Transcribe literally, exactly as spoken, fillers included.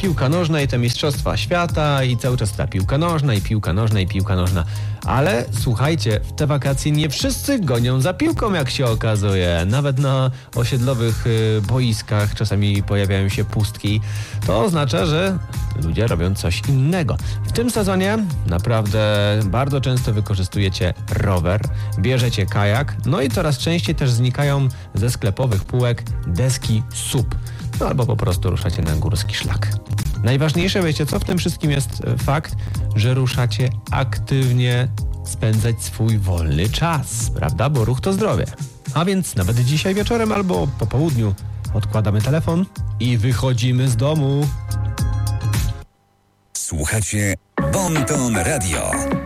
piłka nożna i te mistrzostwa świata i cały czas ta piłka nożna i piłka nożna i piłka nożna. Ale słuchajcie, w te wakacje nie wszyscy gonią za piłką, jak się okazuje. Nawet na osiedlowych y, boiskach czasami pojawiają się pustki. To oznacza, że ludzie robią coś innego. W tym sezonie naprawdę bardzo często wykorzystujecie rower, bierzecie kajak, no i coraz częściej też znikają ze sklepowych półek deski S U P. No albo po prostu ruszacie na górski szlak. Najważniejsze, wiecie co, w tym wszystkim jest fakt, że ruszacie aktywnie spędzać swój wolny czas, prawda? Bo ruch to zdrowie. A więc nawet dzisiaj wieczorem albo po południu odkładamy telefon i wychodzimy z domu. Słuchacie Bon Ton Radio.